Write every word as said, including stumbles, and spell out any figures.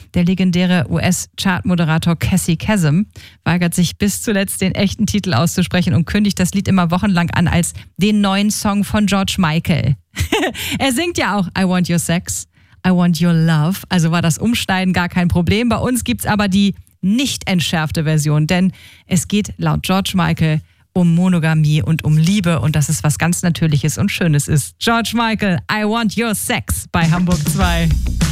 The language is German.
Der legendäre U S-Chartmoderator Cassie Kasem weigert sich bis zuletzt, den echten Titel auszusprechen und kündigt das Lied immer wochenlang an als den neuen Song von George Michael. Er singt ja auch I Want Your Sex, I Want Your Love, also war das Umschneiden gar kein Problem. Bei uns gibt's aber die nicht entschärfte Version, denn es geht laut George Michael um Monogamie und um Liebe und dass es was ganz Natürliches und Schönes ist. George Michael, I Want Your Sex bei Hamburg zwei.